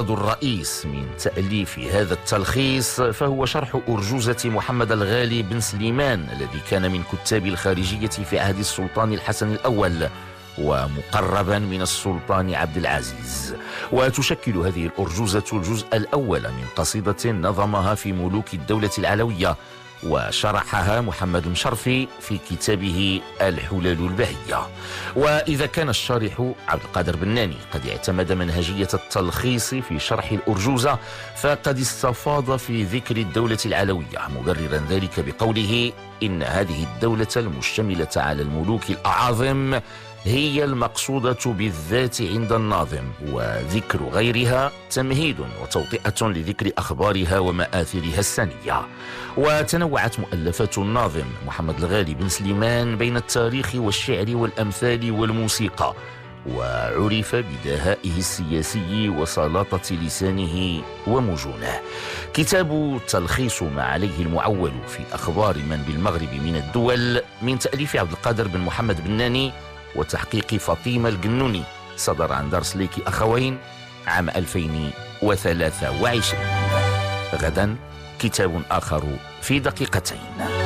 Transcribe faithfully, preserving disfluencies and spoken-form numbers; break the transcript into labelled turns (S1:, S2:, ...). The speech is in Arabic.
S1: الغرض الرئيس من تأليف هذا التلخيص فهو شرح أرجوزة محمد الغالي بن سليمان الذي كان من كتاب الخارجية في عهد السلطان الحسن الأول ومقربا من السلطان عبد العزيز. وتشكل هذه الأرجوزة الجزء الأول من قصيدة نظمها في ملوك الدولة العلوية وشرحها محمد المشرفي في كتابه الحلال البهية. وإذا كان الشارح عبد القادر بناني قد اعتمد منهجية التلخيص في شرح الأرجوزة، فقد استفاض في ذكر الدولة العلوية، مبررا ذلك بقوله إن هذه الدولة المشتملة على الملوك الأعاظم هي المقصودة بالذات عند الناظم، وذكر غيرها تمهيد وتوطئة لذكر أخبارها ومآثرها السنية. وتنوعت مؤلفات الناظم محمد الغالي بن سليمان بين التاريخ والشعر والأمثال والموسيقى، وعرف بدهائه السياسي وسلاطة لسانه ومجونه. كتاب تلخيص ما عليه المعول في أخبار من بالمغرب من الدول من تأليف عبد القادر بن محمد بناني وتحقيق فاطمة الجنوني صدر عن دار سليكي أخوين عام ألفين وثلاثة وعشرين. غدا كتاب آخر في دقيقتين.